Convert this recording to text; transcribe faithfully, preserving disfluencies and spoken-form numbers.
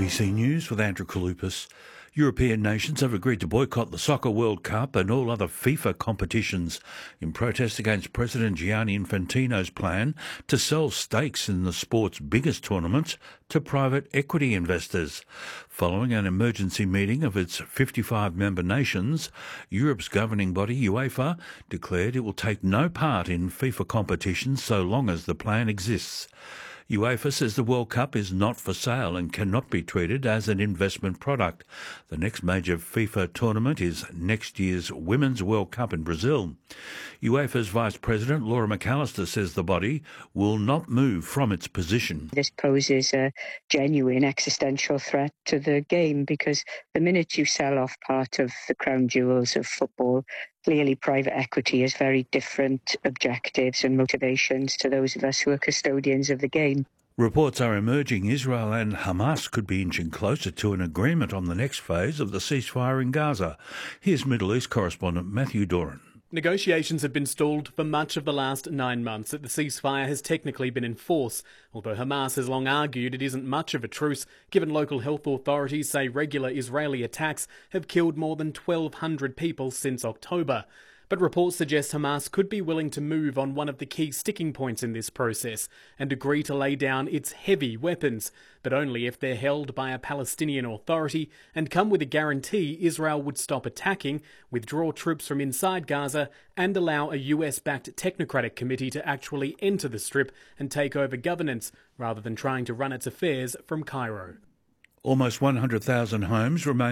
B C News with Andrew Kaloupas. European nations have agreed to boycott the Soccer World Cup and all other FIFA competitions in protest against President Gianni Infantino's plan to sell stakes in the sport's biggest tournaments to private equity investors. Following an emergency meeting of its fifty-five member nations, Europe's governing body, UEFA, declared it will take no part in FIFA competitions so long as the plan exists. UEFA says the World Cup is not for sale and cannot be treated as an investment product. The next major FIFA tournament is next year's Women's World Cup in Brazil. UEFA's Vice President Laura McAllister says the body will not move from its position. This poses a genuine existential threat to the game because the minute you sell off part of the crown jewels of football, clearly private equity has very different objectives and motivations to those of us who are custodians of the game. Reports are emerging Israel and Hamas could be inching closer to an agreement on the next phase of the ceasefire in Gaza. Here's Middle East correspondent Matthew Doran. Negotiations have been stalled for much of the last nine months that the ceasefire has technically been in force, although Hamas has long argued it isn't much of a truce, given local health authorities say regular Israeli attacks have killed more than twelve hundred people since October. But reports suggest Hamas could be willing to move on one of the key sticking points in this process and agree to lay down its heavy weapons, but only if they're held by a Palestinian authority and come with a guarantee Israel would stop attacking, withdraw troops from inside Gaza and allow a U S-backed technocratic committee to actually enter the Strip and take over governance, rather than trying to run its affairs from Cairo. Almost one hundred thousand homes remain